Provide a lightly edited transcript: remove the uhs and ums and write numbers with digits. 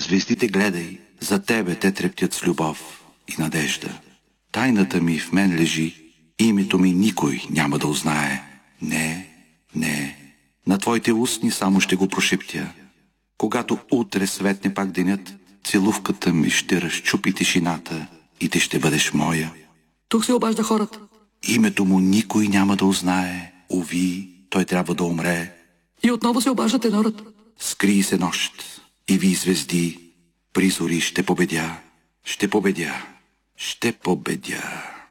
Звездите гледай, за тебе те трептят с любов и надежда. Тайната ми в мен лежи, името ми никой няма да узнае. Не, не, на твоите устни само ще го прошептя. Когато утре светне пак денят, целувката ми ще разчупи тишината и ти ще бъдеш моя. Тук се обажда хората. Името му никой няма да узнае. Уви, той трябва да умре. И отново се обажда тенорът. Скрий се нощ и вий звезди, при зори ще победя, ще победя, ще победя.